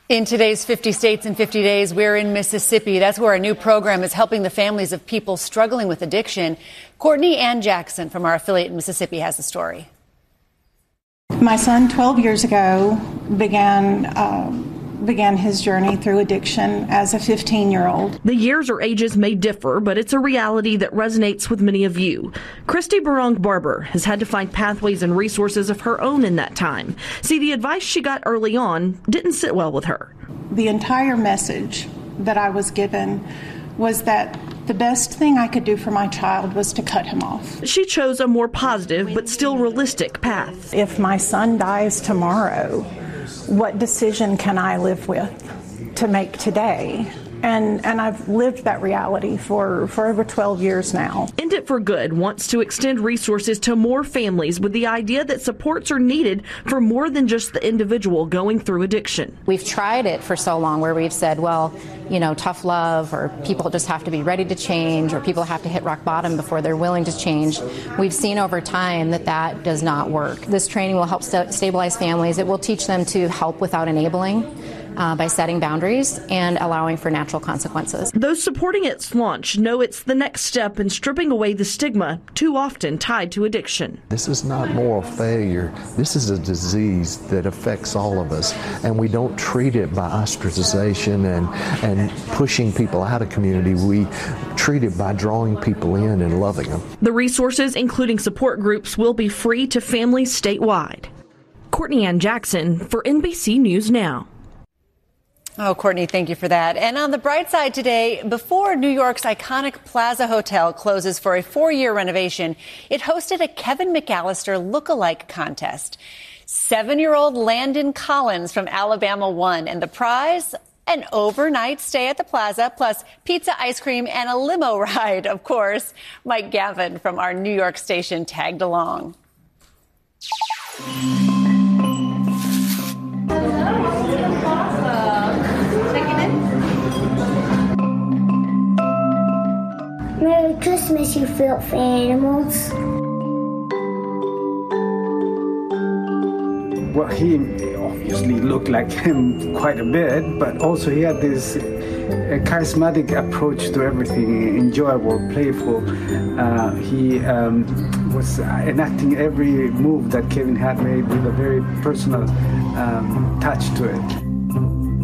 In today's 50 States in 50 Days, we're in Mississippi. That's where a new program is helping the families of people struggling with addiction. Courtney Ann Jackson from our affiliate in Mississippi has the story. My son, 12 years ago, began his journey through addiction as a 15-year-old. The years or ages may differ, but it's a reality that resonates with many of you. Christy Barong Barber has had to find pathways and resources of her own in that time. See, the advice she got early on didn't sit well with her. The entire message that I was given was that the best thing I could do for my child was to cut him off. She chose a more positive but still realistic path. If my son dies tomorrow, what decision can I live with to make today? And I've lived that reality for over 12 years now. End It for Good wants to extend resources to more families with the idea that supports are needed for more than just the individual going through addiction. We've tried it for so long where we've said, well, you know, tough love, or people just have to be ready to change, or people have to hit rock bottom before they're willing to change. We've seen over time that that does not work. This training will help stabilize families. It will teach them to help without enabling. By setting boundaries and allowing for natural consequences. Those supporting its launch know it's the next step in stripping away the stigma too often tied to addiction. This is not moral failure. This is a disease that affects all of us, and we don't treat it by ostracization and pushing people out of community. We treat it by drawing people in and loving them. The resources, including support groups, will be free to families statewide. Courtney Ann Jackson for NBC News Now. Oh, Courtney, thank you for that. And on the bright side today, before New York's iconic Plaza Hotel closes for a 4-year renovation, it hosted a Kevin McAllister look-alike contest. 7-year-old Landon Collins from Alabama won, and the prize? An overnight stay at the Plaza, plus pizza, ice cream, and a limo ride, of course. Mike Gavin from our New York station tagged along. Merry Christmas, you filthy animals. Well, he obviously looked like him quite a bit, but also he had this charismatic approach to everything, enjoyable, playful. He was enacting every move that Kevin had made with a very personal touch to it.